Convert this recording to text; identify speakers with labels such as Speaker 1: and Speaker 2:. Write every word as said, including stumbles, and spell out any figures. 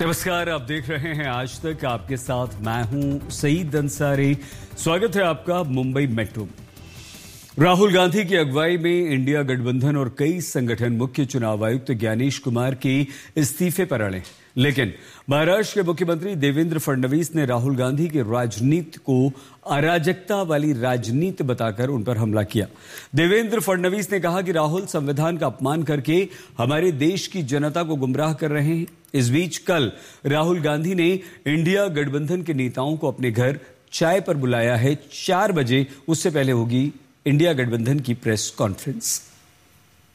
Speaker 1: नमस्कार, आप देख रहे हैं आज तक। आपके साथ मैं हूं सईद अंसारी। स्वागत है आपका मुंबई मेट्रो में। राहुल गांधी की अगुवाई में इंडिया गठबंधन और कई संगठन मुख्य चुनाव आयुक्त ज्ञानेश कुमार के इस्तीफे पर अड़े, लेकिन महाराष्ट्र के मुख्यमंत्री देवेंद्र फडणवीस ने राहुल गांधी की राजनीति को अराजकता वाली राजनीति बताकर उन पर हमला किया। देवेंद्र फडणवीस ने कहा कि राहुल संविधान का अपमान करके हमारे देश की जनता को गुमराह कर रहे हैं। इस बीच कल राहुल गांधी ने इंडिया गठबंधन के नेताओं को अपने घर चाय पर बुलाया है। चार बजे उससे पहले होगी इंडिया गठबंधन की प्रेस कॉन्फ्रेंस।